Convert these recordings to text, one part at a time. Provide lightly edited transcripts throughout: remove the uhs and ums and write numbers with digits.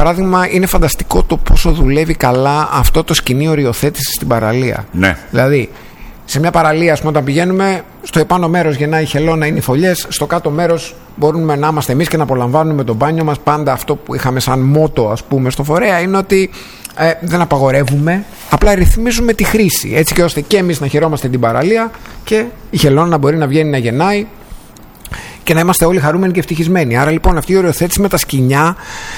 παράδειγμα, είναι φανταστικό το πόσο δουλεύει καλά αυτό το σκηνή οριοθέτηση στην παραλία. Ναι. Δηλαδή, σε μια παραλία, ας πούμε, όταν πηγαίνουμε, στο επάνω μέρος γεννάει η χελώνα, είναι οι φωλιές. Στο κάτω μέρος μπορούμε να είμαστε εμείς και να απολαμβάνουμε το μπάνιο μας. Πάντα αυτό που είχαμε σαν μότο, ας πούμε, στο φορέα είναι ότι δεν απαγορεύουμε, απλά ρυθμίζουμε τη χρήση. Έτσι και ώστε και εμείς να χαιρόμαστε την παραλία και η χελώνα να μπορεί να βγαίνει να γεννάει και να είμαστε όλοι χαρούμενοι και ευτυχισμένοι. Άρα λοιπόν αυτή η οριοθέτηση με τα σκοινιά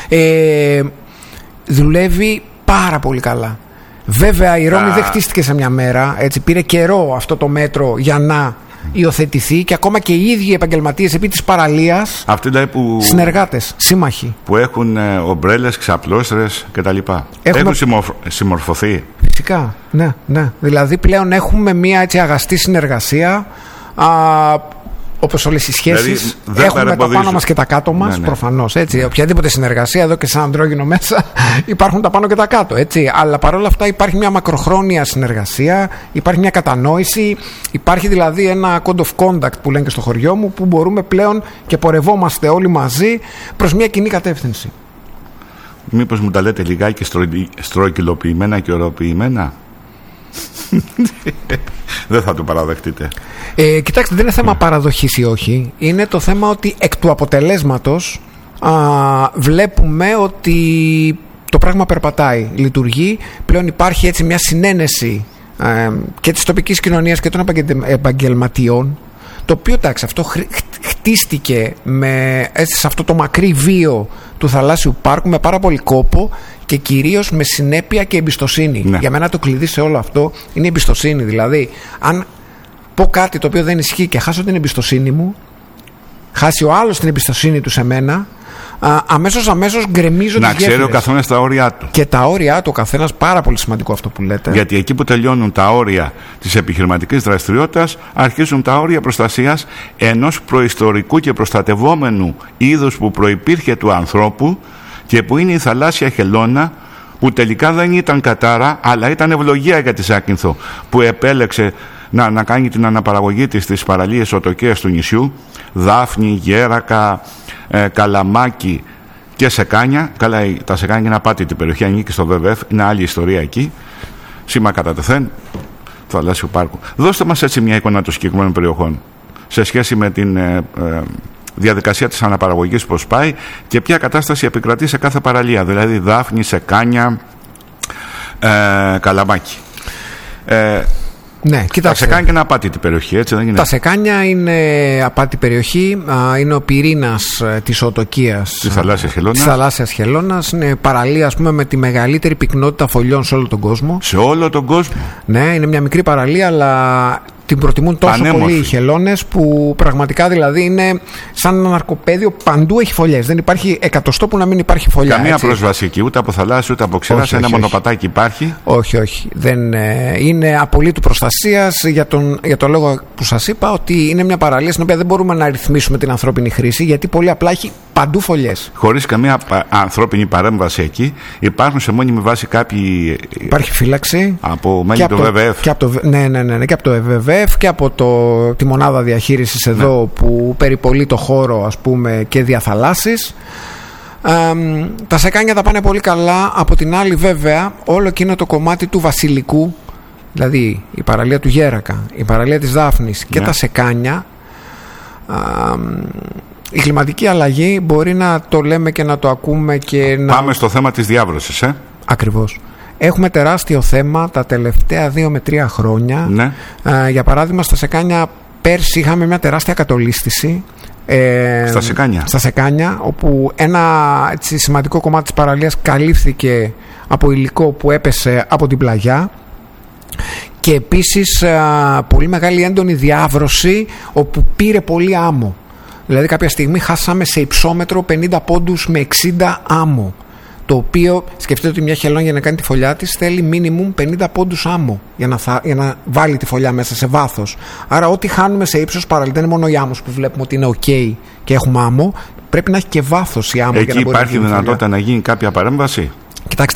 δουλεύει πάρα πολύ καλά. Βέβαια η Ρώμη δεν χτίστηκε σε μια μέρα, έτσι, πήρε καιρό αυτό το μέτρο για να υιοθετηθεί και ακόμα και οι ίδιοι επαγγελματίες επί της παραλίας, αυτοί δηλαδή που, συνεργάτες, σύμμαχοι που έχουν ομπρέλες, ξαπλώστρες κτλ. Έχουν συμμορφωθεί. Φυσικά, ναι. Δηλαδή πλέον έχουμε μια έτσι αγαστή συνεργασία, όπως όλες οι σχέσεις, δηλαδή, έχουμε τα πάνω μας και τα κάτω μας, ναι. Προφανώς, έτσι. Οποιαδήποτε συνεργασία, εδώ και σαν αντρόγυνο μέσα, υπάρχουν τα πάνω και τα κάτω, έτσι. Αλλά παρόλα αυτά υπάρχει μια μακροχρόνια συνεργασία, υπάρχει μια κατανόηση, υπάρχει δηλαδή ένα code of conduct που λένε και στο χωριό μου, που μπορούμε πλέον και πορευόμαστε όλοι μαζί προς μια κοινή κατεύθυνση. Μήπως μου τα λέτε λιγάκι στρογγυλοποιημένα και οροποιημένα? Δεν θα το παραδεχτείτε. Κοιτάξτε, δεν είναι θέμα παραδοχής ή όχι. Είναι το θέμα ότι εκ του αποτελέσματος βλέπουμε ότι το πράγμα περπατάει, λειτουργεί. Πλέον υπάρχει έτσι μια συνένεση και της τοπικής κοινωνίας και των επαγγελματιών, το οποίο, εντάξει, αυτό χτίστηκε σε αυτό το μακρύ βίο του θαλάσσιου πάρκου με πάρα πολύ κόπο και κυρίως με συνέπεια και εμπιστοσύνη. Ναι. Για μένα το κλειδί σε όλο αυτό είναι η εμπιστοσύνη. Δηλαδή, αν πω κάτι το οποίο δεν ισχύει και χάσω την εμπιστοσύνη μου, χάσει ο άλλος την εμπιστοσύνη του σε μένα, αμέσως γκρεμίζω τις γέφυρες. Να ξέρει ο καθένας τα όρια του. Και τα όρια του ο καθένας, πάρα πολύ σημαντικό αυτό που λέτε. Γιατί εκεί που τελειώνουν τα όρια της επιχειρηματικής δραστηριότητας, αρχίζουν τα όρια προστασίας ενός προϊστορικού και προστατευόμενου είδους που προϋπήρχε του ανθρώπου και που είναι η θαλάσσια χελώνα, που τελικά δεν ήταν κατάρα, αλλά ήταν ευλογία για τη Ζάκυνθο, που επέλεξε να κάνει την αναπαραγωγή της στις παραλίες οτοκαίες του νησιού, Δάφνη, Γέρακα, Καλαμάκι και Σεκάνια. Καλά, τα Σεκάνια είναι απάτητη περιοχή, ανήκει στο ΒΒΕΦ, είναι άλλη ιστορία εκεί, σήμα κατά τεθέν του θαλάσσιου πάρκου. Δώστε μας έτσι μια εικόνα των συγκεκριμένων περιοχών σε σχέση με την διαδικασία της αναπαραγωγής, πώς πάει και ποια κατάσταση επικρατεί σε κάθε παραλία, δηλαδή Δάφνη, Σεκάνια, Καλαμάκι. Ναι, κοιτάξτε. Τα Σεκάνια είναι απάτητη περιοχή, έτσι δεν είναι? Τα Σεκάνια είναι απάτητη περιοχή, είναι ο πυρήνας της οτοκίας της θαλάσσιας χελώνας. Είναι παραλία, ας πούμε, με τη μεγαλύτερη πυκνότητα φωλιών σε όλο τον κόσμο. Σε όλο τον κόσμο. Ναι, είναι μια μικρή παραλία, αλλά την προτιμούν τόσο πανέμορφη. Πολύ οι χελώνες, που πραγματικά δηλαδή είναι σαν ένα ναρκοπαίδιο, παντού έχει φωλιές. Δεν υπάρχει εκατοστό που να μην υπάρχει φωλιά. Καμία πρόσβαση εκεί, ούτε από θαλάσσια ούτε από ξηρά. Ένα μονοπατάκι υπάρχει. Όχι. Δεν είναι απολύτου προστασίας για το λόγο που σας είπα, ότι είναι μια παραλία στην οποία δεν μπορούμε να ρυθμίσουμε την ανθρώπινη χρήση, γιατί πολύ απλά έχει παντού φωλιές. Χωρίς καμία ανθρώπινη παρέμβαση εκεί, υπάρχουν σε μόνιμη βάση κάποιοι. Υπάρχει φύλαξη από μέλη του ΒΒΕΦ. Ναι, και από το ΒΒΕΦ και από τη μονάδα διαχείρισης εδώ, ναι, που περιπολεί το χώρο, ας πούμε, και διαθαλάσσεις. Τα Σεκάνια τα πάνε πολύ καλά. Από την άλλη, βέβαια, όλο εκείνο το κομμάτι του Βασιλικού, δηλαδή η παραλία του Γέρακα, η παραλία της Δάφνης και τα Σεκάνια, η κλιματική αλλαγή μπορεί να το λέμε και να το ακούμε και να... Πάμε στο θέμα της διάβρωσης, Ακριβώς. Έχουμε τεράστιο θέμα τα τελευταία 2 με 3 χρόνια. Ναι. Για παράδειγμα, στα Σεκάνια πέρσι είχαμε μια τεράστια κατολίσθηση. Στα Σεκάνια, όπου ένα έτσι σημαντικό κομμάτι της παραλίας καλύφθηκε από υλικό που έπεσε από την πλαγιά, και επίσης πολύ μεγάλη έντονη διάβρωση, όπου πήρε πολύ άμμο. Δηλαδή κάποια στιγμή χάσαμε σε υψόμετρο 50 πόντους με 60 άμμο, το οποίο, σκεφτείτε ότι μια χελώνα για να κάνει τη φωλιά της θέλει minimum 50 πόντους άμμο για να βάλει τη φωλιά μέσα σε βάθος. Άρα ό,τι χάνουμε σε ύψος παραλία, δεν είναι μόνο η άμμος που βλέπουμε ότι είναι ok και έχουμε άμμο, πρέπει να έχει και βάθος η άμμο. Εκεί για να υπάρχει δυνατότητα να γίνει κάποια παρέμβαση? Κοιτάξτε,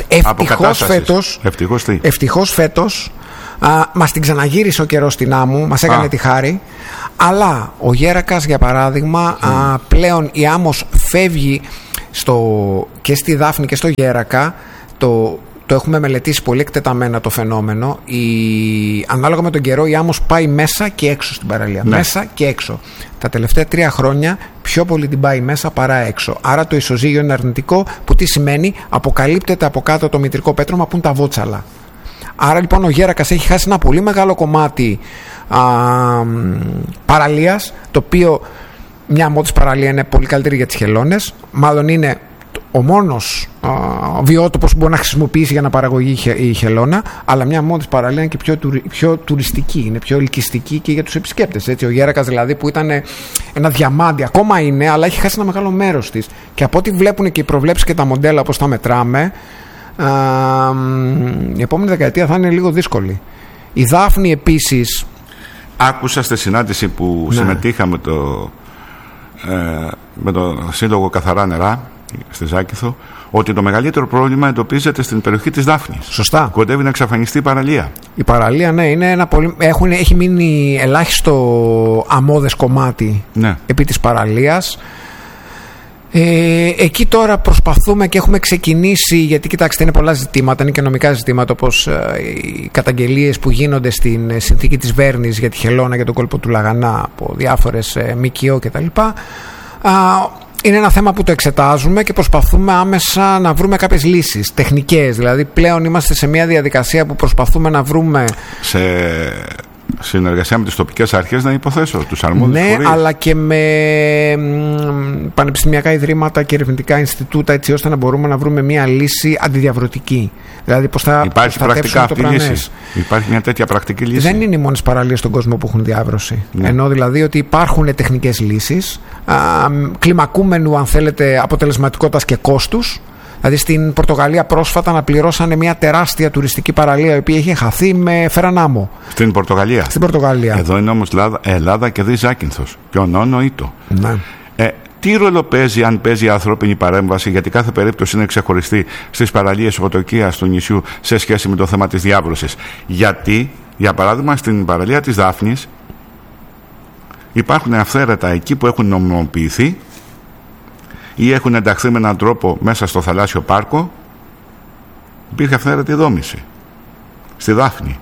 ευτυχώς φέτος μας την ξαναγύρισε ο καιρός στην άμμο, μας έκανε τη χάρη. Αλλά ο Γέρακας, για παράδειγμα, πλέον η άμμος φεύγει και στη Δάφνη και στο Γέρακα το έχουμε μελετήσει πολύ εκτεταμένα το φαινόμενο. Ανάλογα με τον καιρό η άμμος πάει μέσα και έξω στην παραλία. Ναι. Μέσα και έξω. Τα τελευταία 3 χρόνια πιο πολύ την πάει μέσα παρά έξω. Άρα το ισοζύγιο είναι αρνητικό, που τι σημαίνει? Αποκαλύπτεται από κάτω το μητρικό πέτρωμα που είναι τα βότσαλα. Άρα λοιπόν ο Γέρακας έχει χάσει ένα πολύ μεγάλο κομμάτι παραλίας, το οποίο μια μότης παραλία είναι πολύ καλύτερη για τις χελώνες. Μάλλον είναι ο μόνος βιότοπος που μπορεί να χρησιμοποιήσει για να παραγωγεί η χελώνα, αλλά μια μόνη παραλία είναι και πιο τουριστική, είναι πιο ελκυστική και για τους επισκέπτες. Έτσι. Ο Γέρακας δηλαδή, που ήταν ένα διαμάντι, ακόμα είναι, αλλά έχει χάσει ένα μεγάλο μέρος της. Και από ό,τι βλέπουν και οι προβλέψεις και τα μοντέλα, όπως τα μετράμε, η επόμενη δεκαετία θα είναι λίγο δύσκολη. Η Δάφνη επίσης. Άκουσα στη συνάντηση που συμμετείχα με το Σύλλογο Καθαρά Νερά στη Ζάκυνθο, ότι το μεγαλύτερο πρόβλημα εντοπίζεται στην περιοχή της Δάφνης. Σωστά. Κοντεύει να εξαφανιστεί η παραλία. Η παραλία, ναι, είναι ένα πολύ. Έχει μείνει ελάχιστο αμμώδες κομμάτι επί της παραλίας. Εκεί τώρα προσπαθούμε και έχουμε ξεκινήσει, γιατί κοιτάξτε, είναι πολλά ζητήματα, είναι και νομικά ζητήματα, όπως οι καταγγελίες που γίνονται στην συνθήκη της Βέρνης για τη χελώνα, για τον κόλπο του Λαγανά από διάφορες ΜΚΟ κτλ. Είναι ένα θέμα που το εξετάζουμε και προσπαθούμε άμεσα να βρούμε κάποιες λύσεις τεχνικές. Δηλαδή πλέον είμαστε σε μια διαδικασία που προσπαθούμε να βρούμε σε συνεργασία με τις τοπικές αρχές, να υποθέσω, τους αρμόδιους φορείς. Ναι, αλλά και με πανεπιστημιακά ιδρύματα και ερευνητικά Ινστιτούτα, έτσι ώστε να μπορούμε να βρούμε μια λύση αντιδιαβρωτική. Δηλαδή πώς θα υπάρχει πρακτικά αυτή η λύση? Υπάρχει μια τέτοια πρακτική λύση? Δεν είναι οι μόνες παραλίες στον κόσμο που έχουν διάβρωση. Ναι. Ενώ δηλαδή ότι υπάρχουν τεχνικές λύσεις κλιμακούμενου, αν θέλετε, αποτελεσματικότητας και κόστους. Δηλαδή στην Πορτογαλία πρόσφατα αναπληρώσανε μια τεράστια τουριστική παραλία, η οποία είχε χαθεί με φερανάμο. Στην Πορτογαλία. Στην Πορτογαλία. Εδώ είναι όμως Ελλάδα και Ζάκυνθος. Και ο Νόνο Ήτο. Ναι. Τι ρόλο παίζει, αν παίζει ανθρώπινη παρέμβαση, γιατί κάθε περίπτωση είναι ξεχωριστή, στις παραλίες οτοκίας του νησιού σε σχέση με το θέμα της διάβρωσης? Γιατί, για παράδειγμα, στην παραλία της Δάφνης υπάρχουν αυθαίρετα εκεί που έχουν νομιμοποιηθεί ή έχουν ενταχθεί με έναν τρόπο μέσα στο θαλάσσιο πάρκο. Υπήρχε αυθαίρετη δόμηση στη Δάφνη.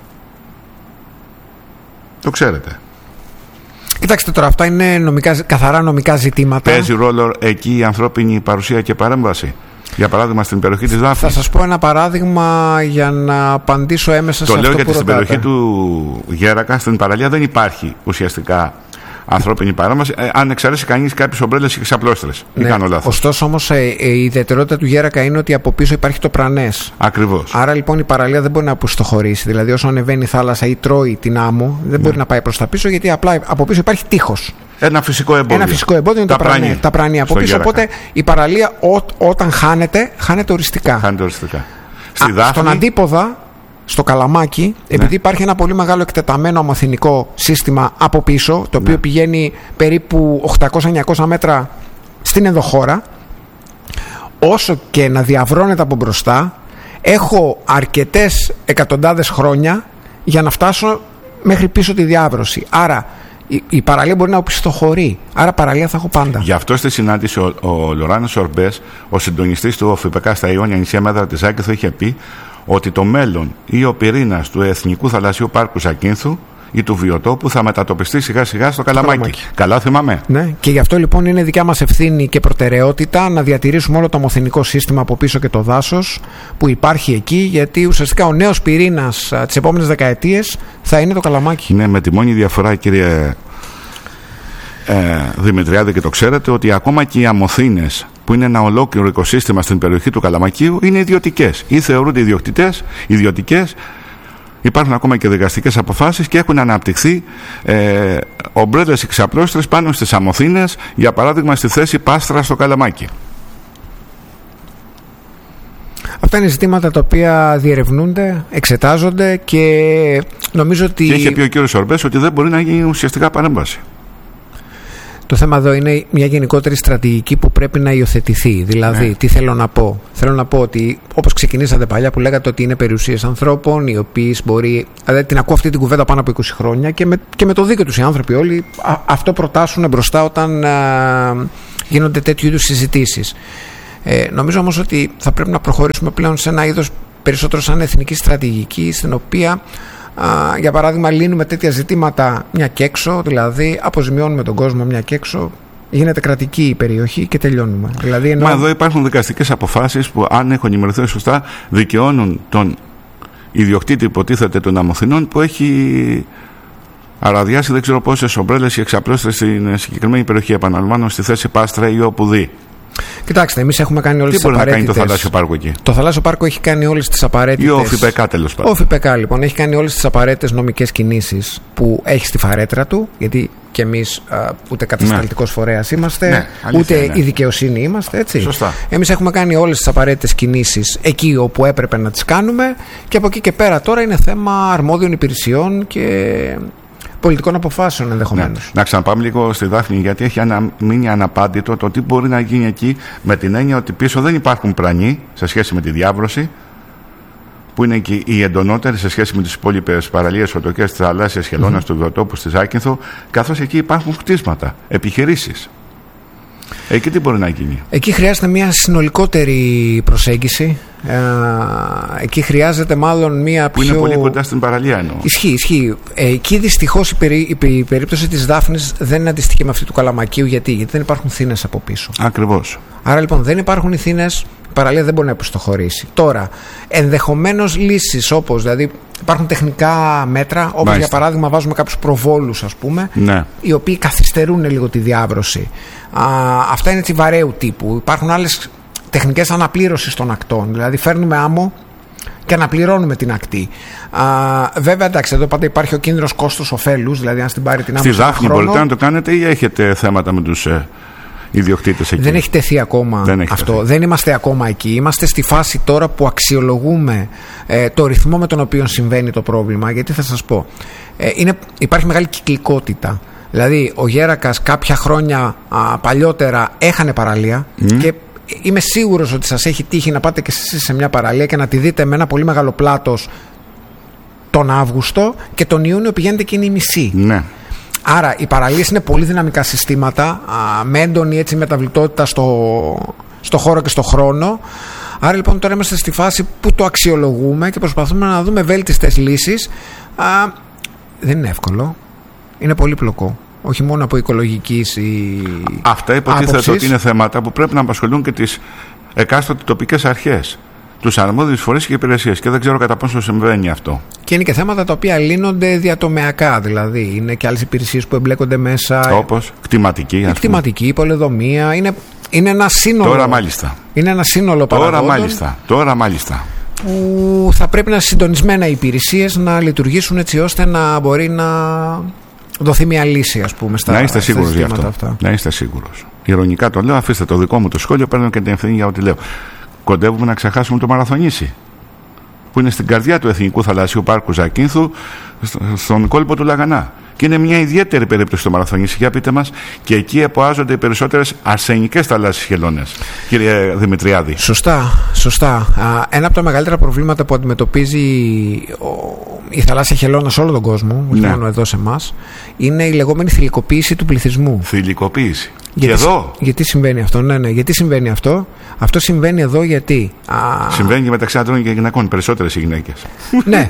Το ξέρετε. Κοιτάξτε τώρα, αυτά είναι καθαρά νομικά ζητήματα. Παίζει ρόλο εκεί η ανθρώπινη παρουσία και παρέμβαση? Για παράδειγμα στην περιοχή της Δάφνης. Θα σας πω ένα παράδειγμα για να απαντήσω έμεσα σε αυτό που ρωτάτε. Το λέω γιατί στην περιοχή του Γέρακα, στην παραλία, δεν υπάρχει ουσιαστικά ανθρώπινη παρέμβαση, αν εξαιρέσει κανείς κάποιες ομπρέλες και ξαπλώστρες. Ναι. Κάνω λάθος. Ωστόσο όμως η ιδιαιτερότητα του Γέρακα είναι ότι από πίσω υπάρχει το πρανές. Ακριβώς. Άρα λοιπόν η παραλία δεν μπορεί να αποστοχωρήσει. Δηλαδή όσο ανεβαίνει η θάλασσα ή τρώει την άμμο, δεν μπορεί να πάει προς τα πίσω, γιατί απλά από πίσω υπάρχει τείχος. Ένα φυσικό εμπόδιο. Ένα φυσικό εμπόδιο είναι τα πρανή από πίσω. Γέρακα. Οπότε η παραλία όταν χάνεται οριστικά. Στον αντίποδα, στο Καλαμάκι, επειδή υπάρχει ένα πολύ μεγάλο εκτεταμένο αμμοθηνικό σύστημα από πίσω, το οποίο πηγαίνει περίπου 800-900 μέτρα στην ενδοχώρα, όσο και να διαβρώνεται από μπροστά, έχω αρκετές εκατοντάδες χρόνια για να φτάσω μέχρι πίσω τη διάβρωση. Άρα η παραλία μπορεί να οπισθοχωρεί. Άρα παραλία θα έχω πάντα. Γι' αυτό στη συνάντηση ο Λοράνος Ορμπές, ο συντονιστής του ΟΦΠΚ στα Ιόνια νησιά μέτρα της Ζάκυνθου, είχε πει ότι το μέλλον ή ο πυρήνας του Εθνικού Θαλασσίου Πάρκου Ζακύνθου ή του βιοτόπου θα μετατοπιστεί σιγά σιγά στο Καλαμάκι. Καλά θυμάμαι. Ναι, και γι' αυτό λοιπόν είναι δικιά μας ευθύνη και προτεραιότητα να διατηρήσουμε όλο το αμμοθηνικό σύστημα από πίσω και το δάσος που υπάρχει εκεί, γιατί ουσιαστικά ο νέος πυρήνας τις επόμενες δεκαετίες θα είναι το Καλαμάκι. Ναι, με τη μόνη διαφορά, κύριε Δημητριάδη, και το ξέρετε, ότι ακόμα και οι αμμοθήνες, που είναι ένα ολόκληρο οικοσύστημα στην περιοχή του Καλαμακίου, είναι ιδιωτικές ή θεωρούνται ιδιωτικές. Υπάρχουν ακόμα και δικαστικές αποφάσεις και έχουν αναπτυχθεί ομπρέλες ή ξαπλώστρες πάνω στις αμμοθήνες, για παράδειγμα στη θέση Πάστρα στο Καλαμάκι. Αυτά είναι ζητήματα τα οποία διερευνούνται, εξετάζονται και νομίζω ότι... Και είχε πει ο κύριος Ορμπές ότι δεν μπορεί να γίνει ουσιαστικά παρέμβαση. Το θέμα εδώ είναι μια γενικότερη στρατηγική που πρέπει να υιοθετηθεί. Δηλαδή, τι θέλω να πω? Θέλω να πω ότι, όπως ξεκινήσατε παλιά που λέγατε ότι είναι περιουσίες ανθρώπων, οι οποίοι μπορεί. Δηλαδή, την ακούω αυτή την κουβέντα πάνω από 20 χρόνια και με το δίκιο τους οι άνθρωποι όλοι αυτό προτάσουν μπροστά όταν γίνονται τέτοιου είδους συζητήσεις. Νομίζω όμως ότι θα πρέπει να προχωρήσουμε πλέον σε ένα είδος περισσότερο σαν εθνική στρατηγική, στην οποία για παράδειγμα λύνουμε τέτοια ζητήματα μια και έξω, δηλαδή αποζημιώνουμε τον κόσμο μια και έξω, γίνεται κρατική η περιοχή και τελειώνουμε. Δηλαδή, Μα εδώ υπάρχουν δικαστικές αποφάσεις που, αν έχω ενημερωθεί σωστά, δικαιώνουν τον ιδιοκτήτη, υποτίθεται, των Αμοθηνών, που έχει αραδιάσει δεν ξέρω πόσες ομπρέλες ή εξαπλώσεις στην συγκεκριμένη περιοχή, επαναλαμβάνω, στη θέση Πάστρα ή όπου δει. Κοιτάξτε, εμείς έχουμε κάνει όλες τις απαραίτητες. Τι μπορεί να κάνει το θαλάσσιο πάρκο εκεί? Το θαλάσσιο πάρκο έχει κάνει όλες τις απαραίτητες. Ή ο ΦΠΚ, τέλος πάντων. Ο ΦΠΚ, λοιπόν, έχει κάνει όλες τις απαραίτητες νομικές κινήσεις που έχει στη φαρέτρα του, γιατί και εμείς ούτε κατασταλτικός φορέας είμαστε, ούτε η δικαιοσύνη είμαστε, έτσι. Σωστά. Εμείς έχουμε κάνει όλες τις απαραίτητες κινήσεις εκεί όπου έπρεπε να τις κάνουμε, και από εκεί και πέρα τώρα είναι θέμα αρμόδιων υπηρεσιών και πολιτικών αποφάσεων ενδεχομένως. Ναι. Να ξαναπάμε λίγο στη Δάφνη, γιατί έχει μείνει αναπάντητο το τι μπορεί να γίνει εκεί, με την έννοια ότι πίσω δεν υπάρχουν πλανοί σε σχέση με τη διάβρωση, που είναι και οι εντονότεροι σε σχέση με τις υπόλοιπες παραλίες, οτοκές της θαλάσσιας χελώνας, του βιοτόπου στη Ζάκυνθο, καθώς εκεί υπάρχουν χτίσματα, επιχειρήσεις. Εκεί τι μπορεί να γίνει? Εκεί χρειάζεται μια συνολικότερη προσέγγιση. Εκεί χρειάζεται μάλλον μια που πιο... είναι πολύ κοντά στην παραλία, εννοώ. Ισχύει. Εκεί δυστυχώς η περίπτωση της Δάφνης δεν είναι αντιστοιχή με αυτή του Καλαμακίου. Γιατί δεν υπάρχουν θύνες από πίσω. Ακριβώς. Άρα λοιπόν δεν υπάρχουν οι θύνες, η παραλία δεν μπορεί να επιστοχωρήσει. Τώρα, ενδεχομένως λύσεις όπως, δηλαδή υπάρχουν τεχνικά μέτρα, όπως για παράδειγμα βάζουμε κάποιους προβόλους, ας πούμε, οι οποίοι καθυστερούν λίγο τη διάβρωση. Αυτά είναι βαρέου τύπου. Υπάρχουν άλλες τεχνικές αναπλήρωσης των ακτών. Δηλαδή φέρνουμε άμμο και αναπληρώνουμε την ακτή. Βέβαια, εντάξει, εδώ πάντα υπάρχει ο κίνδυνος κόστος-οφέλους. Δηλαδή, αν στην πάρει την άμμο. Στη Δάφνη μπορείτε να το κάνετε ή έχετε θέματα με τους ιδιοκτήτες εκεί? Δεν έχει τεθεί ακόμα αυτό. Δεν είμαστε ακόμα εκεί. Είμαστε στη φάση τώρα που αξιολογούμε το ρυθμό με τον οποίο συμβαίνει το πρόβλημα. Γιατί θα σας πω, υπάρχει μεγάλη κυκλικότητα. Δηλαδή, ο Γέρακας κάποια χρόνια παλιότερα έχανε παραλία και είμαι σίγουρος ότι σας έχει τύχει να πάτε και εσείς σε μια παραλία και να τη δείτε με ένα πολύ μεγάλο πλάτος τον Αύγουστο, και τον Ιούνιο πηγαίνετε και είναι η μισή. Ναι. Άρα οι παραλίες είναι πολύ δυναμικά συστήματα, με έντονη έτσι μεταβλητότητα στο χώρο και στο χρόνο. Άρα λοιπόν τώρα είμαστε στη φάση που το αξιολογούμε και προσπαθούμε να δούμε βέλτιστες λύσεις. Δεν είναι εύκολο. Είναι πολύπλοκο. Όχι μόνο από οικολογικής Αυτά υποτίθεται ότι είναι θέματα που πρέπει να απασχολούν και τις εκάστοτε τοπικές αρχές, τους αρμόδιους φορείς και υπηρεσίες, και δεν ξέρω κατά πόσο συμβαίνει αυτό. Και είναι και θέματα τα οποία λύνονται διατομεακά, δηλαδή είναι και άλλες υπηρεσίες που εμπλέκονται μέσα. Όπως κτηματική, κτηματική, πολεοδομία. Είναι ένα σύνολο. Τώρα μάλιστα. Είναι ένα σύνολο παραγόντων. Τώρα μάλιστα. Που θα πρέπει να είναι συντονισμένα οι υπηρεσίες να λειτουργήσουν έτσι ώστε να μπορεί να δοθεί μια λύση, ας πούμε, στα να είστε σίγουρος γι' αυτό. Αυτά. Να είστε σίγουρος. Ειρωνικά το λέω, αφήστε το δικό μου το σχόλιο, παίρνω και την ευθύνη για ό,τι λέω. Κοντεύουμε να ξεχάσουμε το Μαραθωνήσι, που είναι στην καρδιά του Εθνικού Θαλασσίου Πάρκου Ζακύνθου, στον κόλπο του Λαγανά. Και είναι μια ιδιαίτερη περίπτωση το Μαραθωνήσι. Για πείτε μας, και εκεί εποάζονται οι περισσότερες αρσενικές θαλάσσιες χελώνες, κύριε Δημητριάδη. Σωστά. Ένα από τα μεγαλύτερα προβλήματα που αντιμετωπίζει η θαλάσσια χελώνα σε όλο τον κόσμο, όχι μόνο εδώ σε εμάς, είναι η λεγόμενη θηλυκοποίηση του πληθυσμού. Θηλυκοποίηση. Γιατί συμβαίνει αυτό? Ναι. Γιατί συμβαίνει αυτό? Αυτό συμβαίνει εδώ γιατί. Συμβαίνει και μεταξύ άντρων και γυναικών, περισσότερες οι γυναίκες. Ναι.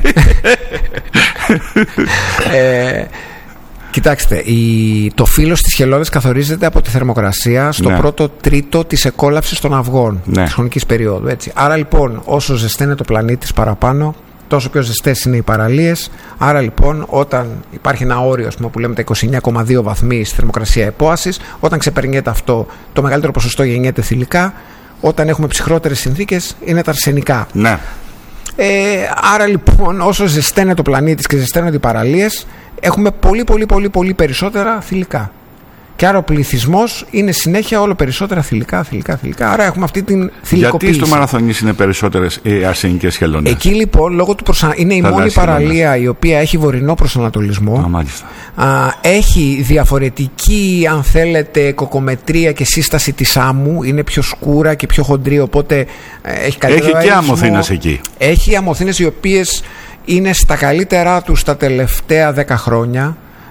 Κοιτάξτε, το φύλλος της χελώνας καθορίζεται από τη θερμοκρασία στο πρώτο τρίτο της εκόλαυσης των αυγών της χρονικής περίοδου. Έτσι. Άρα λοιπόν, όσο ζεσταίνεται ο πλανήτης παραπάνω, τόσο πιο ζεστές είναι οι παραλίες. Άρα λοιπόν, όταν υπάρχει ένα όριο, ας πούμε, που λέμε τα 29,2 βαθμοί στη θερμοκρασία επόασης, όταν ξεπερνιέται αυτό, το μεγαλύτερο ποσοστό γεννιέται θηλυκά. Όταν έχουμε ψυχρότερες συνθήκες, είναι τα αρσενικά. Ναι. Άρα λοιπόν, όσο ζεσταίνεται ο πλανήτης και ζεσταίνονται οι παραλίες, έχουμε πολύ περισσότερα θηλυκά. Και άρα ο πληθυσμός είναι συνέχεια όλο περισσότερα θηλυκά. Άρα έχουμε αυτή την θηλυκοποίηση. Γιατί στο Μαραθωνήσι είναι περισσότερες οι αρσενικές χελώνες? Εκεί λοιπόν, λόγω του είναι η μόνη παραλία η οποία έχει βορεινό προσανατολισμό. Μάλιστα. Έχει διαφορετική, αν θέλετε, κοκομετρία και σύσταση της άμμου. Είναι πιο σκούρα και πιο χοντρή, οπότε έχει καλύτερο Έχει και αμοθήνες εκεί. Έχει αμοθήνες οι οποίες είναι στα καλύτερά τους τα τελευταία 10 χρόνια.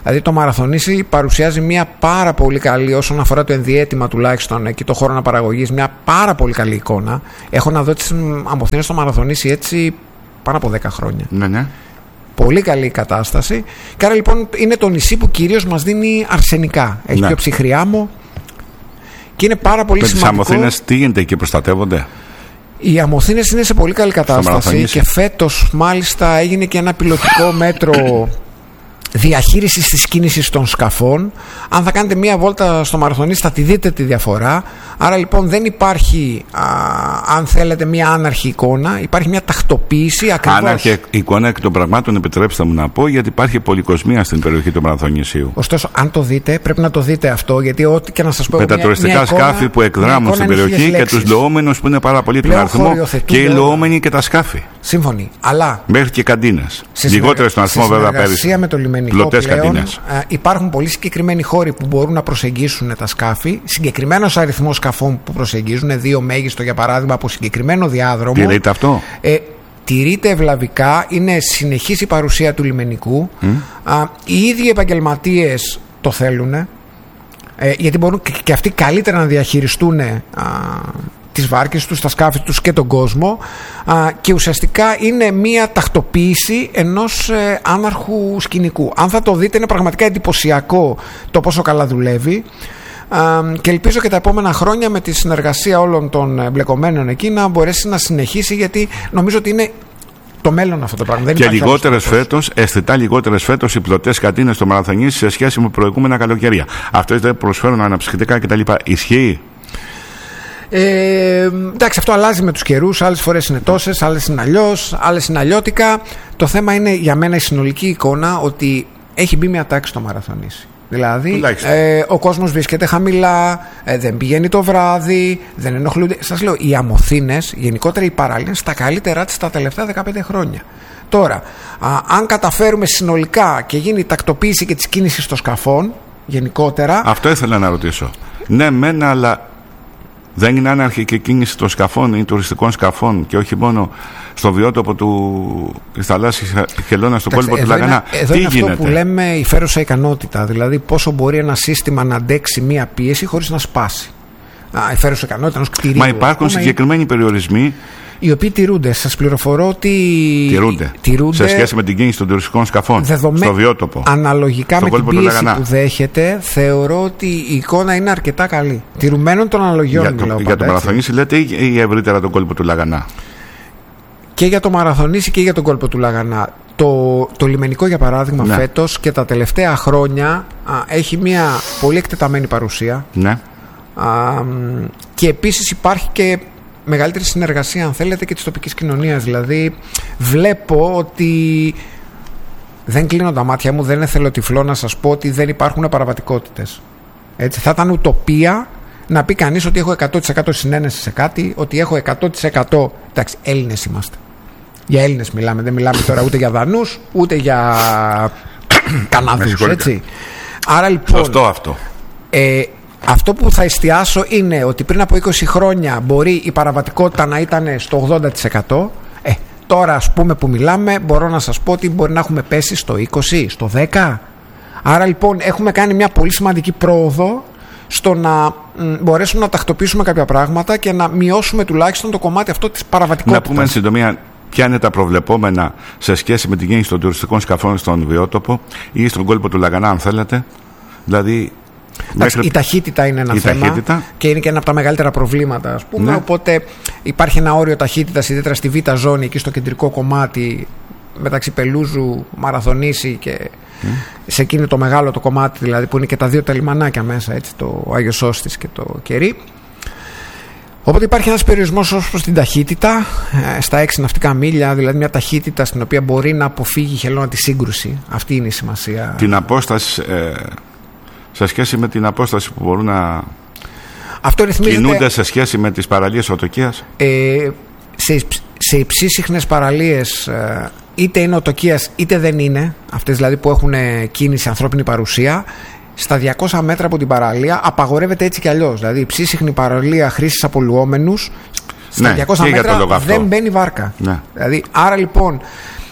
Δηλαδή το Μαραθωνήσι παρουσιάζει μια πάρα πολύ καλή, όσον αφορά το ενδιαίτημα τουλάχιστον και το χώρο αναπαραγωγής, μια πάρα πολύ καλή εικόνα. Έχω να δω τις Αμοθήνες στο Μαραθωνήσι έτσι πάνω από 10 χρόνια. Ναι. Πολύ καλή κατάσταση. Και άρα λοιπόν είναι το νησί που κυρίως μας δίνει αρσενικά. Έχει πιο ψυχρή άμμο και είναι πάρα πολύ σημαντικό. Τις Αμοθήνες τι γίνεται εκεί, προστατεύονται? Οι Αμοθήνες είναι σε πολύ καλή κατάσταση και φέτος μάλιστα έγινε και ένα πιλωτικό μέτρο διαχείρισης της κίνησης των σκαφών. Αν θα κάνετε μία βόλτα στο Μαραθωνήσι θα τη δείτε τη διαφορά. Άρα λοιπόν δεν υπάρχει, αν θέλετε, μία άναρχη εικόνα. Υπάρχει μία τακτοποίηση ακριβώς. Άναρχη εικόνα εκ των πραγμάτων, επιτρέψτε μου να πω, γιατί υπάρχει πολυκοσμία στην περιοχή του Μαραθωνησίου. Ωστόσο, αν το δείτε, πρέπει να το δείτε αυτό, γιατί ό,τι και να σας πω. Με τα τουριστικά σκάφη που εκδράμουν στην περιοχή και τους λοόμενους που είναι πάρα πολύ τον αριθμό, και οι λοόμενοι και τα σκάφη. Σύμφωνοι. Αλλά μέχρι και καντίνες. Λιγότερες στον αριθμό βέβαια πέρυσι. Με το λιμενικό πλέον, υπάρχουν πολύ συγκεκριμένοι χώροι που μπορούν να προσεγγίσουν τα σκάφη. Συγκεκριμένος αριθμός σκαφών που προσεγγίζουν, 2 μέγιστο για παράδειγμα, από συγκεκριμένο διάδρομο. Τηρείται αυτό? Τηρείται ευλαβικά. Είναι συνεχής η παρουσία του λιμενικού. Οι ίδιοι επαγγελματίες το θέλουν, γιατί μπορούν και αυτοί καλύτερα να διαχειριστούν τις βάρκες τους, τα σκάφη τους και τον κόσμο, και ουσιαστικά είναι μία τακτοποίηση ενός άναρχου σκηνικού. Αν θα το δείτε, είναι πραγματικά εντυπωσιακό το πόσο καλά δουλεύει, και ελπίζω και τα επόμενα χρόνια με τη συνεργασία όλων των εμπλεκομένων εκεί να μπορέσει να συνεχίσει, γιατί νομίζω ότι είναι το μέλλον αυτό το πράγμα. Δεν και λιγότερες φέτος, αισθητά λιγότερες φέτος οι πλωτές καντίνες στο Μαραθωνήσι σε σχέση με προηγούμενα καλοκαιρία. Αυτές δεν προσφέρουν αναψυκτικά κτλ. Ισχύει? Εντάξει, αυτό αλλάζει με τους καιρούς. Άλλες φορές είναι τόσες, άλλες είναι αλλιώς, άλλες είναι αλλιώτικα. Το θέμα είναι για μένα η συνολική εικόνα, ότι έχει μπει μια τάξη στο Μαραθωνήσι. Δηλαδή ο κόσμος βρίσκεται χαμηλά, δεν πηγαίνει το βράδυ, δεν ενοχλούνται. Σας λέω, οι Αμοθήνες, γενικότερα οι παραλίες, στα καλύτερά της τα τελευταία 15 χρόνια. Τώρα, αν καταφέρουμε συνολικά και γίνει η τακτοποίηση και της κίνησης των σκαφών γενικότερα. Αυτό ήθελα να ρωτήσω. Ναι, μένα, αλλά δεν είναι άναρχη και κίνηση των σκαφών ή τουριστικών σκαφών, και όχι μόνο στο βιότοπο της θαλάσσης Χελώνα, στον κόλπο του Λαγανά? Εδώ είναι αυτό που λέμε η φέρουσα ικανότητα. Δηλαδή, πόσο μπορεί ένα σύστημα να αντέξει μία πίεση χωρίς να σπάσει. Η φέρουσα ικανότητα ενός κτηρίου. Μα υπάρχουν συγκεκριμένοι περιορισμοί οι οποίοι τηρούνται. Σας πληροφορώ ότι τηρούνται σε σχέση με την κίνηση των τουριστικών σκαφών στο βιότοπο. Αναλογικά με την πίεση που δέχεται, θεωρώ ότι η εικόνα είναι αρκετά καλή. Τηρουμένων των αναλογιών. Για το Μαραθωνήσι λέτε ή ευρύτερα τον κόλπο του Λαγανά? Και για το Μαραθωνήσι και για τον κόλπο του Λαγανά. Το λιμενικό, για παράδειγμα, φέτος και τα τελευταία χρόνια έχει μια πολύ εκτεταμένη παρουσία. Ναι. Και επίσης υπάρχει και μεγαλύτερη συνεργασία, αν θέλετε, και της τοπικής κοινωνίας. Δηλαδή βλέπω ότι δεν κλείνω τα μάτια μου, δεν είναι θελοτυφλό να σας πω ότι δεν υπάρχουν παραβατικότητες. Έτσι, θα ήταν ουτοπία να πει κανείς ότι έχω 100% συνένεση σε κάτι, ότι έχω 100%. Εντάξει, Έλληνες είμαστε. Για Έλληνες μιλάμε, δεν μιλάμε τώρα ούτε για Δανούς ούτε για Καναδούς, έτσι. Άρα λοιπόν, σωστό αυτό. Αυτό που θα εστιάσω είναι ότι πριν από 20 χρόνια μπορεί η παραβατικότητα να ήταν στο 80%. Τώρα, ας πούμε, που μιλάμε, μπορώ να σας πω ότι μπορεί να έχουμε πέσει στο 20%, στο 10%. Άρα λοιπόν έχουμε κάνει μια πολύ σημαντική πρόοδο στο να μπορέσουμε να τακτοποιήσουμε κάποια πράγματα και να μειώσουμε τουλάχιστον το κομμάτι αυτό της παραβατικότητας. Να πούμε εν συντομία ποια είναι τα προβλεπόμενα σε σχέση με την κίνηση των τουριστικών σκαφών στον βιότοπο ή στον κόλπο του Λαγανά, αν θέλετε. Δηλαδή, η ταχύτητα είναι ένα θέμα και είναι και ένα από τα μεγαλύτερα προβλήματα, ας πούμε. Ναι. Οπότε υπάρχει ένα όριο ταχύτητας, ιδιαίτερα στη β' ζώνη, εκεί στο κεντρικό κομμάτι μεταξύ Πελούζου, Μαραθωνήσι και σε εκείνο το μεγάλο το κομμάτι, δηλαδή που είναι και τα δύο τα λιμανάκια μέσα, έτσι, το Άγιος Σώστης και το Κερί. Οπότε υπάρχει ένας περιορισμός ως προς την ταχύτητα στα 6 ναυτικά μίλια, δηλαδή μια ταχύτητα στην οποία μπορεί να αποφύγει η Χελώνα τη σύγκρουση. Αυτή είναι η σημασία. Την απόσταση, σε σχέση με την απόσταση που μπορούν να κινούνται σε σχέση με τις παραλίες οτοκίας. Σε υψίσυχνες παραλίες είτε είναι οτοκίας είτε δεν είναι, αυτές δηλαδή που έχουν κίνηση, ανθρώπινη παρουσία, στα 200 μέτρα από την παραλία απαγορεύεται έτσι κι αλλιώς. Δηλαδή η ψήσιχνη παραλία χρήσης από λουόμενους, στα 200 μέτρα δεν μπαίνει βάρκα. Ναι. Δηλαδή, άρα λοιπόν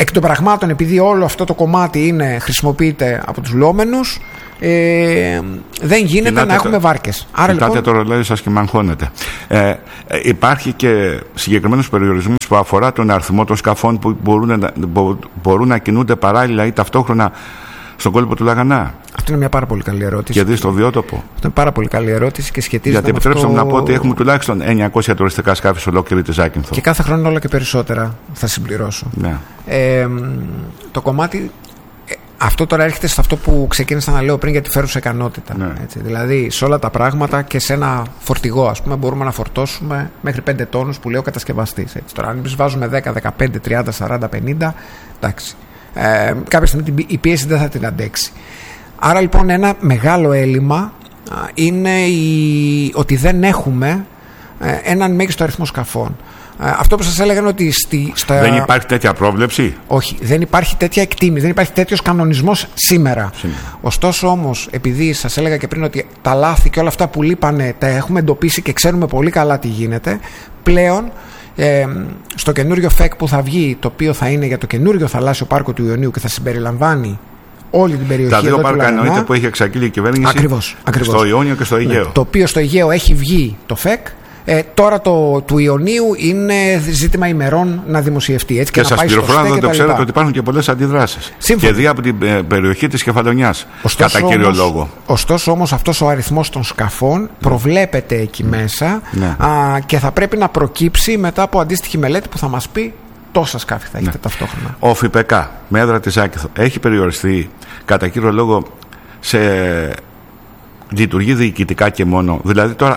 εκ των πραγμάτων, επειδή όλο αυτό το κομμάτι χρησιμοποιείται από τους λόμενους, δεν γίνεται να έχουμε βάρκες. Άρα κοιτάτε το ρολόι σας και με αγχώνετε. Υπάρχει και συγκεκριμένους περιορισμούς που αφορά τον αριθμό των σκαφών που μπορούν να κινούνται παράλληλα ή ταυτόχρονα στον κόλπο του Λαγανά. Αυτό είναι μια πάρα πολύ καλή ερώτηση. Και δει στο βιότοπο. Αυτό είναι πάρα πολύ καλή ερώτηση και σχετίζεται. Γιατί επιτρέψτε μου να πω ότι έχουμε τουλάχιστον 900 τουριστικά σκάφη σε ολόκληρη τη Ζάκυνθο. Και κάθε χρόνο όλο και περισσότερα, θα συμπληρώσω. Ναι. Το κομμάτι. Αυτό τώρα έρχεται σε αυτό που ξεκίνησα να λέω πριν για τη φέρουσα ικανότητα. Ναι. Έτσι. Δηλαδή, σε όλα τα πράγματα και σε ένα φορτηγό, ας πούμε, μπορούμε να φορτώσουμε μέχρι 5 τόνους που λέει ο κατασκευαστής. Τώρα, αν εμείς βάζουμε 10, 15, 30, 40, 50, εντάξει. Κάποια στιγμή η πίεση δεν θα την αντέξει. Άρα λοιπόν ένα μεγάλο έλλειμμα είναι ότι δεν έχουμε έναν μέγιστο αριθμό σκαφών. Αυτό που σας έλεγα είναι ότι δεν υπάρχει τέτοια πρόβλεψη. Όχι, δεν υπάρχει τέτοια εκτίμηση, δεν υπάρχει τέτοιος κανονισμός σήμερα. Ωστόσο όμως, επειδή σας έλεγα και πριν ότι τα λάθη και όλα αυτά που λείπανε τα έχουμε εντοπίσει και ξέρουμε πολύ καλά τι γίνεται, πλέον στο καινούριο ΦΕΚ που θα βγει, το οποίο θα είναι για το καινούριο θαλάσσιο πάρκο του Ιωνίου και θα συμπεριλαμβάνει όλη την περιοχή. Τα δύο πάρκα εννοείται που έχει εξαγγείλει η κυβέρνηση. Ακριβώς. Στο Ιόνιο και στο Αιγαίο. Ναι, το οποίο στο Αιγαίο έχει βγει το ΦΕΚ. Τώρα του Ιωνίου είναι ζήτημα ημερών να δημοσιευτεί. Έτσι, και σας πληροφορώ, δεν το ξέρετε, ότι υπάρχουν και πολλές αντιδράσεις. Και δει από την περιοχή της Κεφαλονιάς, κατά κύριο λόγο. Ωστόσο όμως αυτός ο αριθμός των σκαφών προβλέπεται εκεί μέσα, και θα πρέπει να προκύψει μετά από αντίστοιχη μελέτη που θα μας πει τόσα σκάφη θα έχετε ταυτόχρονα. Ο ΦΠΚ με έδρα τη Ζάκυνθο έχει περιοριστεί κατά κύριο λόγο σε λειτουργεί διοικητικά και μόνο. Δηλαδή τώρα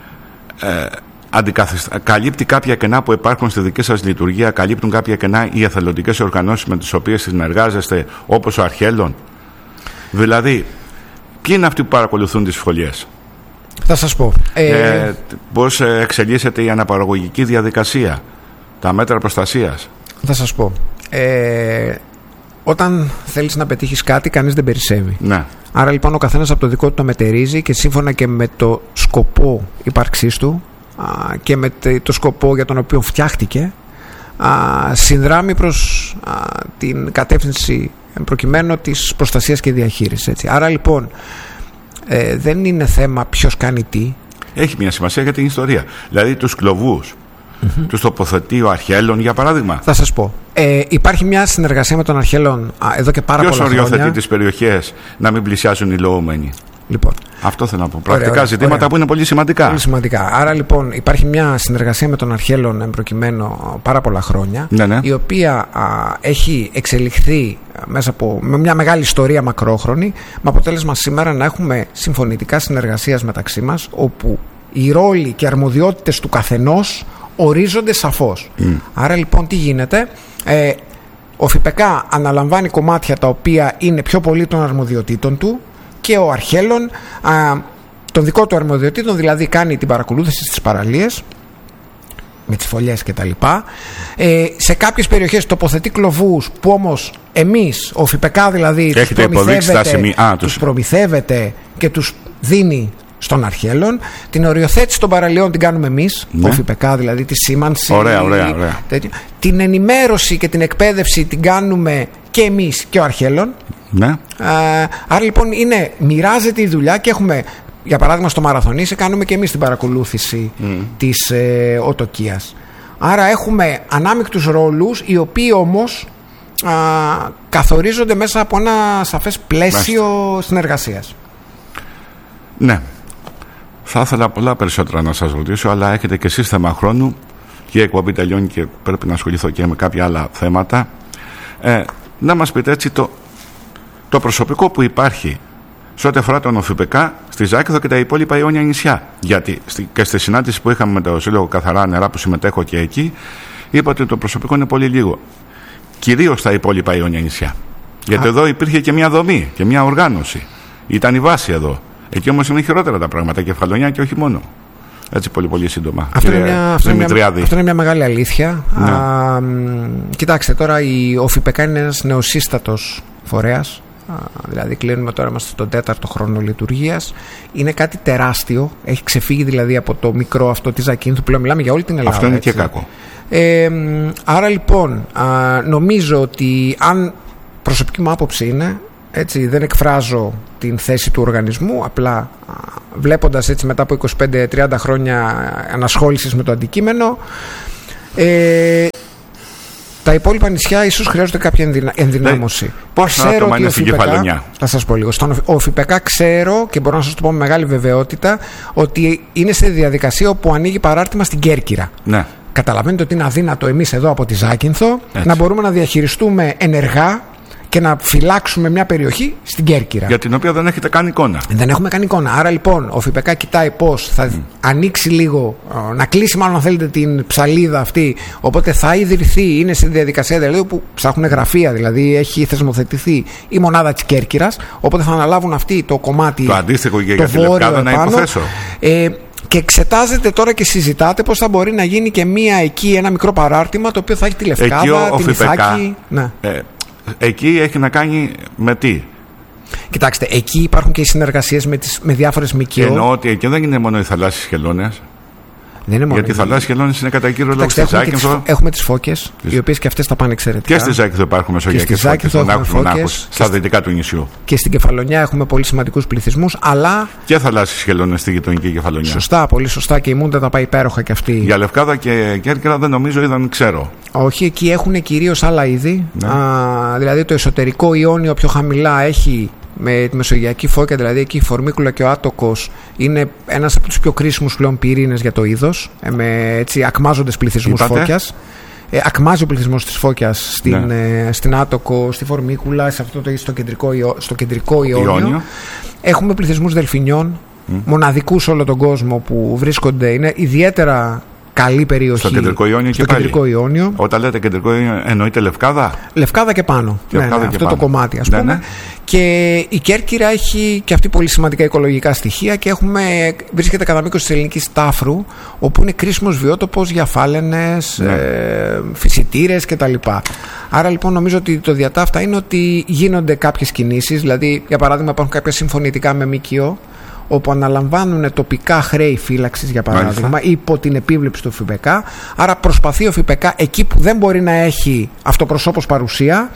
καλύπτει κάποια κενά που υπάρχουν στη δική σας λειτουργία, καλύπτουν κάποια κενά οι εθελοντικές οργανώσεις με τις οποίες συνεργάζεστε, όπως ο Αρχέλων. Δηλαδή, ποιοι είναι αυτοί που παρακολουθούν τις σχολίες? Θα σας πω. Πώς εξελίσσεται η αναπαραγωγική διαδικασία, τα μέτρα προστασίας? Θα σας πω. Όταν θέλεις να πετύχεις κάτι, κανείς δεν περισσεύει. Ναι. Άρα λοιπόν ο καθένας από το δικό του το μετερίζει και σύμφωνα και με το σκοπό ύπαρξής του και με το σκοπό για τον οποίο φτιάχτηκε, συνδράμει προς την κατεύθυνση προκειμένου της προστασίας και διαχείρισης. Έτσι. Άρα λοιπόν δεν είναι θέμα ποιος κάνει τι. Έχει μια σημασία για την ιστορία. Δηλαδή τους κλωβούς τους τοποθετεί ο Αρχέλων, για παράδειγμα. Θα σας πω. Υπάρχει μια συνεργασία με τον Αρχέλων εδώ και πάρα πολλά χρόνια. Ποιος οριοθετεί τις περιοχές να μην πλησιάζουν οι λοούμενοι? Λοιπόν, αυτό θέλω να πω. Πρακτικά ζητήματα που είναι πολύ σημαντικά. Πολύ σημαντικά. Άρα λοιπόν υπάρχει μια συνεργασία με τον Αρχέλων προκειμένου πάρα πολλά χρόνια, η οποία έχει εξελιχθεί με μια μεγάλη ιστορία μακρόχρονη, με αποτέλεσμα σήμερα να έχουμε συμφωνητικά συνεργασίας μεταξύ μας, όπου οι ρόλοι και αρμοδιότητες του καθενός ορίζονται σαφώς. Άρα λοιπόν τι γίνεται? Ο ΦΠΚ αναλαμβάνει κομμάτια τα οποία είναι πιο πολύ των αρμοδιοτήτων του και ο Αρχέλων των δικών του αρμοδιοτήτων, δηλαδή κάνει την παρακολούθηση στις παραλίες με τις φωλιές και τα λοιπά. Σε κάποιες περιοχές τοποθετεί κλωβούς που όμως εμείς, ο ΦΠΚ δηλαδή, τους προμηθεύεται και τους δίνει στον Αρχέλων. Την οριοθέτηση των παραλιών την κάνουμε εμείς, ο ΦΠΚ δηλαδή, τη σήμανση. Ωραία. Την ενημέρωση και την εκπαίδευση την κάνουμε και εμείς και ο Αρχέλων. Ναι. Άρα λοιπόν μοιράζεται η δουλειά και έχουμε, για παράδειγμα στο Μαραθωνίσι κάνουμε και εμείς την παρακολούθηση της οτοκίας. Άρα έχουμε ανάμεικτους ρόλους, οι οποίοι όμως καθορίζονται μέσα από ένα σαφές πλαίσιο συνεργασίας. Ναι. Θα ήθελα πολλά περισσότερα να σας ρωτήσω, αλλά έχετε και εσείς θέμα χρόνου και η εκπομπή τελειώνει και πρέπει να ασχοληθώ και με κάποια άλλα θέματα. Να μας πείτε έτσι το προσωπικό που υπάρχει σε ό,τι αφορά τον ΟΦΠΚ στη Ζάκυνθο και τα υπόλοιπα Ιόνια νησιά. Γιατί και στη συνάντηση που είχαμε με το Σύλλογο Καθαρά Νερά, που συμμετέχω και εκεί, είπα ότι το προσωπικό είναι πολύ λίγο. Κυρίως στα υπόλοιπα Ιόνια νησιά. Γιατί εδώ υπήρχε και μια δομή και μια οργάνωση. Ήταν η βάση εδώ. Εκεί όμως είναι χειρότερα τα πράγματα, Κεφαλονιά και όχι μόνο. Έτσι πολύ σύντομα. Αυτό είναι μια μεγάλη αλήθεια. Κοιτάξτε, τώρα ο ΦΠΚ είναι ένας νεοσύστατος φορέας. Δηλαδή κλείνουμε τώρα, είμαστε στον 4ο χρόνο λειτουργίας. Είναι κάτι τεράστιο. Έχει ξεφύγει δηλαδή από το μικρό αυτό της Ζακύνθου. Πλέον μιλάμε για όλη την Ελλάδα. Αυτό είναι έτσι. Και κακό. Άρα λοιπόν νομίζω ότι, αν προσωπική μου άποψη είναι, έτσι, δεν εκφράζω την θέση του οργανισμού, απλά βλέποντας έτσι μετά από 25-30 χρόνια ανασχόλησης με το αντικείμενο, τα υπόλοιπα νησιά ίσως χρειάζονται κάποια ενδυνάμωση. Πώς άτομα είναι στην Κεφαλονιά? Θα σας πω λίγο. Στον ΟΦΙΠΕΚΑ ξέρω, και μπορώ να σας το πω με μεγάλη βεβαιότητα, ότι είναι σε διαδικασία όπου ανοίγει παράρτημα στην Κέρκυρα. Ναι. Καταλαβαίνετε ότι είναι αδύνατο εμείς εδώ από τη Ζάκυνθο να μπορούμε να διαχειριστούμε ενεργά και να φυλάξουμε μια περιοχή στην Κέρκυρα. Για την οποία δεν έχετε καν εικόνα. Δεν έχουμε καν εικόνα. Άρα λοιπόν ο ΦΠΚ κοιτάει πώς θα ανοίξει λίγο, να κλείσει μάλλον αν θέλετε την ψαλίδα αυτή. Οπότε θα ιδρυθεί, είναι στη διαδικασία δηλαδή που ψάχνουν γραφεία, δηλαδή έχει θεσμοθετηθεί η μονάδα της Κέρκυρας. Οπότε θα αναλάβουν αυτοί το κομμάτι. Το αντίστοιχο και για τη Λευκάδα, να υποθέσω. Και εξετάζεται τώρα και συζητάτε πώς θα μπορεί να γίνει και ένα μικρό παράρτημα το οποίο θα έχει τη Λευκάδα, την Ιθάκη. Ναι. Εκεί έχει να κάνει με τι? Κοιτάξτε, εκεί υπάρχουν και οι συνεργασίες με διάφορες ΜΚΟ. Εννοώ ότι εκεί δεν είναι μόνο οι θαλάσσιες χελώνες. Δεν είναι μόνο. Γιατί οι θαλάσσιες χελώνες είναι κατά κύριο λόγο στη Ζάκυνθο. Έχουμε τις φώκες, οι οποίες και αυτές τα πάνε εξαιρετικά. Και στη Ζάκυνθο υπάρχουν μεσογειακές φώκες, στα δυτικά του νησιού. Και στην Κεφαλονιά έχουμε πολύ σημαντικούς πληθυσμούς, αλλά. Και θαλάσσιες χελώνες στη γειτονική Κεφαλονιά. Σωστά, πολύ σωστά, και η Μούντα τα πάει υπέροχα κι αυτή. Για Λευκάδα και Κέρκυρα δεν νομίζω ή δεν ξέρω. Όχι, εκεί έχουν κυρίως άλλα είδη. Ναι. Δηλαδή το εσωτερικό Ιόνιο πιο χαμηλά έχει. Με τη μεσογειακή φώκια, δηλαδή εκεί η Φορμίκουλα και ο Άτοκος είναι ένας από τους πιο κρίσιμους πλέον πυρήνες για το είδος, με έτσι ακμάζοντες πληθυσμούς φώκιας. Ακμάζει ο πληθυσμός της φώκιας στην Άτοκο, στη Φορμίκουλα, σε αυτό στο κεντρικό Ιόνιο. Έχουμε πληθυσμούς δελφινιών, μοναδικούς όλο τον κόσμο, που βρίσκονται, είναι ιδιαίτερα καλή περιοχή. Στο κεντρικό Ιόνιο και κεντρικό Ιόνιο. Όταν λέτε κεντρικό Ιόνιο, εννοείται Λευκάδα? Λευκάδα και πάνω. Λευκάδα και αυτό πάνω. Το κομμάτι, ας πούμε. Ναι. Και η Κέρκυρα έχει και αυτή πολύ σημαντικά οικολογικά στοιχεία και βρίσκεται κατά μήκος της ελληνικής Τάφρου, όπου είναι κρίσιμος βιότοπος για φάλαινες, φυσιτήρες κτλ. Άρα λοιπόν νομίζω ότι το διατάφτα είναι ότι γίνονται κάποιες κινήσεις, δηλαδή για παράδειγμα υπάρχουν κάποια συμφωνητικά με ΜΚΟ, όπου αναλαμβάνουν τοπικά χρέη φύλαξης, για παράδειγμα, υπό την επίβλεψη του ΦΠΚ. Άρα προσπαθεί ο ΦΠΚ εκεί που δεν μπορεί να έχει αυτοπροσώπως παρουσία,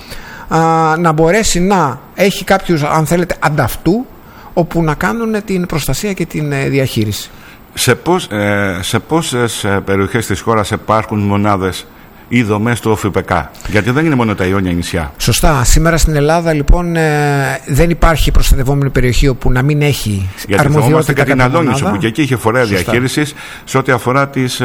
να μπορέσει να έχει κάποιους, αν θέλετε, ανταυτού, όπου να κάνουν την προστασία και την διαχείριση. Σε πόσες περιοχές της χώρας υπάρχουν μονάδες ή δομές του ΟΦΠΚ? Γιατί δεν είναι μόνο τα Ιόνια νησιά. Σωστά. Σήμερα στην Ελλάδα λοιπόν δεν υπάρχει προστατευόμενη περιοχή όπου να μην έχει αρμοδιότητα και την Αλόνισο, που και εκεί είχε φορέα διαχείρισης σε ό,τι αφορά τις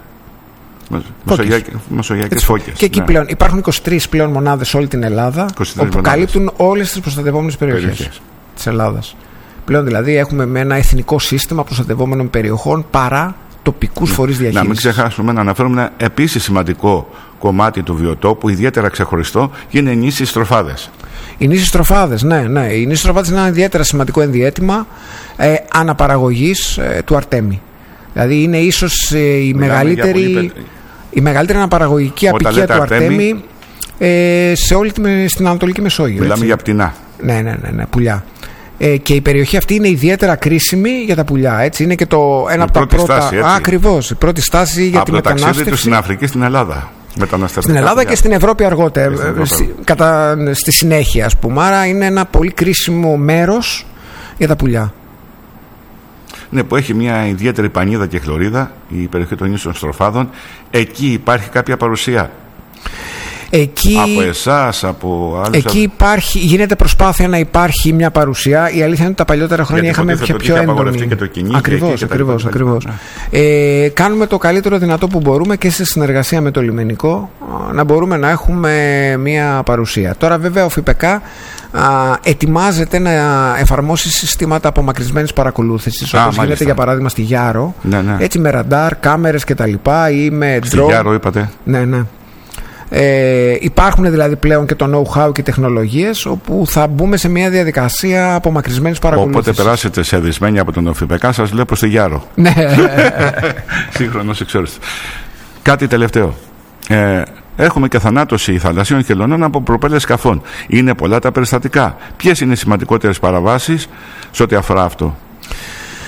μεσογειακές φώκες. Και εκεί πλέον υπάρχουν 23 πλέον μονάδες σε όλη την Ελλάδα, όπου καλύπτουν όλες τις προστατευόμενες περιοχές της Ελλάδας. Πλέον δηλαδή έχουμε με ένα εθνικό σύστημα προστατευόμενων περιοχών παρά τοπικούς φορείς διαχείρισης. Να μην ξεχάσουμε να αναφέρουμε ένα επίσης σημαντικό κομμάτι του βιοτόπου, ιδιαίτερα ξεχωριστό, και είναι οι νήσοι στροφάδες. Οι νήσοι στροφάδες, ναι. Οι νήσοι στροφάδες είναι ένα ιδιαίτερα σημαντικό ενδιαίτημα αναπαραγωγής του Αρτέμι. Δηλαδή είναι ίσως η μεγαλύτερη αναπαραγωγική αποικία του Αρτέμι σε όλη στην Ανατολική Μεσόγειο. Μιλάμε για πτηνά. Ναι, πουλιά. Και η περιοχή αυτή είναι ιδιαίτερα κρίσιμη για τα πουλιά. Έτσι. Είναι και ένα από τα πρώτα. Ακριβώς, η πρώτη στάση για τη μετανάστευση. Από το ταξίδι του στην Αφρική, στην Ελλάδα. Στην Ελλάδα και στην Ευρώπη αργότερα. Στη συνέχεια, ας πούμε. Άρα είναι ένα πολύ κρίσιμο μέρος για τα πουλιά. Ναι, που έχει μια ιδιαίτερη πανίδα και χλωρίδα, η περιοχή των νήσων στροφάδων. Εκεί υπάρχει κάποια παρουσία. Από εσάς, από άλλους. Εκεί γίνεται προσπάθεια να υπάρχει μια παρουσία. Η αλήθεια είναι ότι τα παλιότερα χρόνια είχαμε και πιο έντονη. Ακριβώς. Κάνουμε το καλύτερο δυνατό που μπορούμε και σε συνεργασία με το λιμενικό να μπορούμε να έχουμε μια παρουσία. Τώρα βέβαια ο ΦΠΚ ετοιμάζεται να εφαρμόσει συστήματα απομακρυσμένης παρακολούθησης, όπως γίνεται για παράδειγμα στη Γιάρο. Ναι. Έτσι με ραντάρ, κάμερες κτλ. Ή με drone. Στη Γιάρο είπατε. Ναι. Υπάρχουν δηλαδή πλέον και το know-how και τεχνολογίες, όπου θα μπούμε σε μια διαδικασία απομακρυσμένης παρακολούθησης. Όποτε περάσετε σε δυσμένη από τον ΟΦΠΚ, σας λέω προς τη Γιάρο. Ναι. Σύγχρονος εξόριστος. Κάτι τελευταίο. Έχουμε και θανάτωση θαλασσίων χελωνών από προπέλες σκαφών. Είναι πολλά τα περιστατικά. Ποιες είναι οι σημαντικότερες παραβάσεις σε ό,τι αφορά αυτό?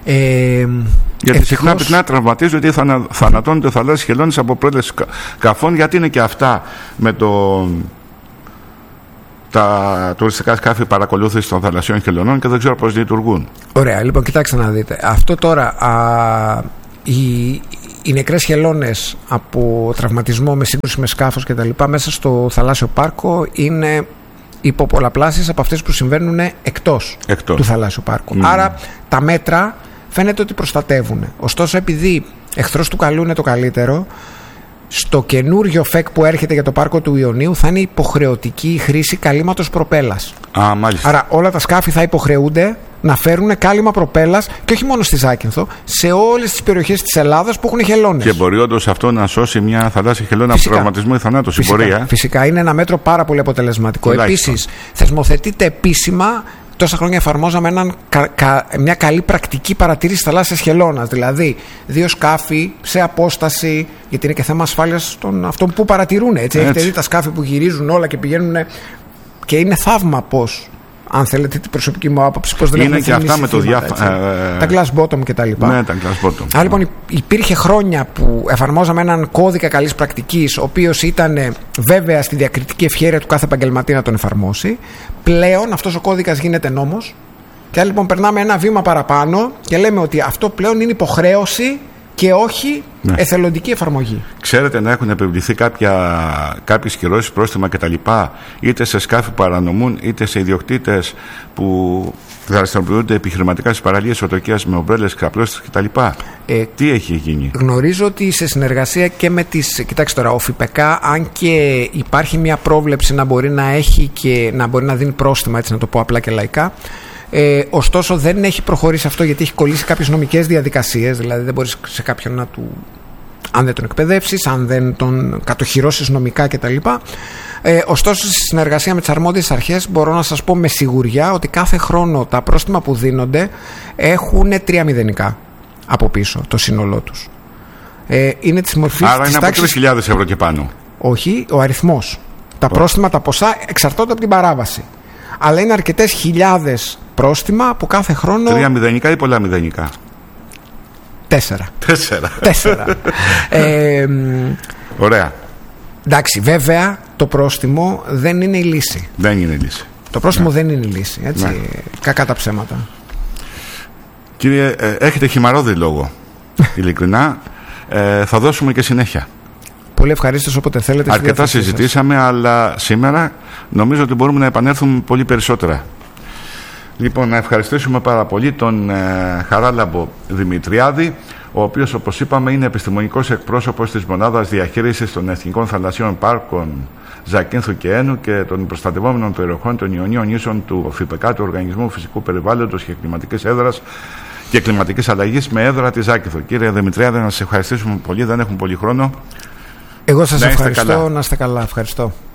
Γιατί συχνά πυκνά τραυματίζονται ή θανατώνονται θαλάσσιες χελώνες από πρόληψη σκαφών, γιατί είναι και αυτά με τα τουριστικά σκάφη παρακολούθηση των θαλασσιών χελωνών και δεν ξέρω πώς λειτουργούν. Ωραία, λοιπόν, κοιτάξτε να δείτε. Αυτό τώρα, οι νεκρές χελώνες από τραυματισμό με σύγκρουση με σκάφος και τα λοιπά μέσα στο θαλάσσιο πάρκο είναι υποπολαπλάσεις από αυτές που συμβαίνουν εκτός του θαλάσσιου πάρκου. Άρα τα μέτρα φαίνεται ότι προστατεύουν. Ωστόσο, επειδή εχθρός του καλού είναι το καλύτερο, στο καινούριο ΦΕΚ που έρχεται για το πάρκο του Ιωνίου θα είναι υποχρεωτική η χρήση καλύματος προπέλας. Μάλιστα. Άρα όλα τα σκάφη θα υποχρεούνται να φέρουν κάλυμα προπέλας και όχι μόνο στη Ζάκυνθο, σε όλες τις περιοχές της Ελλάδας που έχουν χελώνες. Και μπορεί όντως αυτό να σώσει μια θαλάσσια χελώνα από τραυματισμό ή θανάτωση. Φυσικά είναι ένα μέτρο πάρα πολύ αποτελεσματικό. Επίσης, θεσμοθετείται επίσημα. Τόσα χρόνια εφαρμόζαμε μια καλή πρακτική παρατήρηση θαλάσσιας χελώνας. Δηλαδή, 2 σκάφη σε απόσταση, γιατί είναι και θέμα ασφάλειας των αυτών που παρατηρούν. Έτσι. Έχετε δει τα σκάφη που γυρίζουν όλα και πηγαίνουν. Και είναι θαύμα πώς, αν θέλετε την προσωπική μου άποψη, πώς δεν είναι και αυτά με το τα glass bottom κτλ. Ναι, τα glass bottom. Άρα λοιπόν υπήρχε χρόνια που εφαρμόζαμε έναν κώδικα καλής πρακτικής, ο οποίος ήταν βέβαια στη διακριτική ευχέρεια του κάθε επαγγελματία να τον εφαρμόσει. Πλέον αυτός ο κώδικας γίνεται νόμος. Και άρα λοιπόν περνάμε ένα βήμα παραπάνω και λέμε ότι αυτό πλέον είναι υποχρέωση και όχι εθελοντική εφαρμογή. Ξέρετε να έχουν επιβληθεί κάποιες κυρώσεις, πρόστιμα κτλ. Είτε σε σκάφη που παρανομούν, είτε σε ιδιοκτήτες που δραστηριοποιούνται επιχειρηματικά στις παραλίες οτοκίας με ομπρέλες, ξαπλώσεις κτλ. Τι έχει γίνει? Γνωρίζω ότι σε συνεργασία και με τις. Κοιτάξτε τώρα, ο ΦΠΚ, αν και υπάρχει μια πρόβλεψη να μπορεί να έχει και να μπορεί να δίνει πρόστιμα, έτσι να το πω απλά και λαϊκά. Ωστόσο δεν έχει προχωρήσει αυτό γιατί έχει κολλήσει κάποιες νομικές διαδικασίες. Δηλαδή δεν μπορείς σε κάποιον να του, αν δεν τον εκπαιδεύσεις, αν δεν τον κατοχυρώσεις νομικά κτλ. Ωστόσο, στη συνεργασία με τις αρμόδιες αρχές μπορώ να σας πω με σιγουριά ότι κάθε χρόνο τα πρόστιμα που δίνονται έχουν 3 μηδενικά από πίσω το σύνολό τους. Είναι της μορφής. Άρα είναι από 3.000 ευρώ και πάνω. Όχι, ο αριθμός. Τα πρόστιμα, τα ποσά εξαρτώνται από την παράβαση. Αλλά είναι αρκετές χιλιάδες πρόστιμα που κάθε χρόνο. 3 μηδενικά ή πολλά μηδενικά? 4. Ωραία. Εντάξει, βέβαια το πρόστιμο δεν είναι η λύση. Δεν είναι η λύση. Το πρόστιμο δεν είναι η λύση. Έτσι, κακά τα ψέματα. Κύριε, έχετε χυμαρόδι λόγο. Ειλικρινά. Θα δώσουμε και συνέχεια. Πολύ ευχαρίστως όποτε θέλετε. Αρκετά συζητήσαμε, αλλά σήμερα νομίζω ότι μπορούμε να επανέλθουμε πολύ περισσότερα. Λοιπόν, να ευχαριστήσουμε πάρα πολύ τον Χαράλαμπο Δημητριάδη, ο οποίος, όπως είπαμε, είναι επιστημονικός εκπρόσωπος της Μονάδας Διαχείρισης των Εθνικών Θαλασσίων Πάρκων Ζακύνθου και Ένου και των προστατευόμενων περιοχών των Ιωνίων νήσων του ΦΠΚ, του Οργανισμού Φυσικού Περιβάλλοντος και Κλιματικής Έδρας και Κλιματικής Αλλαγής, με έδρα τη Ζάκυνθο. Κύριε Δημητριάδη, να σας ευχαριστήσουμε πολύ, δεν έχουμε πολύ χρόνο. Εγώ σας ευχαριστώ, να είστε καλά. Ευχαριστώ.